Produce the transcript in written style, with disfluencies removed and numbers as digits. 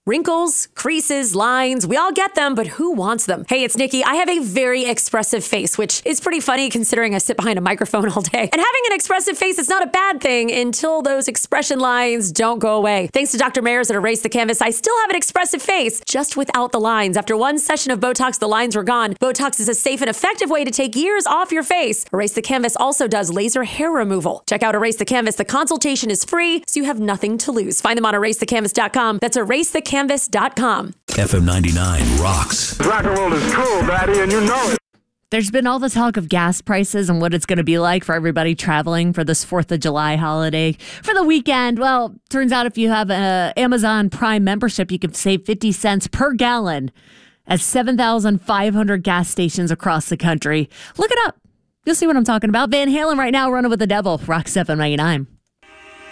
Wrinkles, creases, lines, we all get them, but who wants them? Hey, it's Nikki. I have a very expressive face, which is pretty funny considering I sit behind a microphone all day. And having an expressive face is not a bad thing until those expression lines don't go away. Thanks to Dr. Mayers at Erase the Canvas, I still have an expressive face, just without the lines. After one session of Botox, the lines were gone. Botox is a safe and effective way to take years off your face. Erase the Canvas also does laser hair removal. Check out Erase the Canvas. The consultation is free, so you have nothing to lose. Find them on erasethecanvas.com. That's erasethecanvas.com. FM 99 rocks. Rock and roll is cool, Daddy, and you know it. There's been all the talk of gas prices and what it's going to be like for everybody traveling for this 4th of July holiday for the weekend. Well, turns out if you have an Amazon Prime membership, you can save 50 cents per gallon at 7,500 gas stations across the country. Look it up. You'll see what I'm talking about. Van Halen right now, Running with the Devil, Rock 799.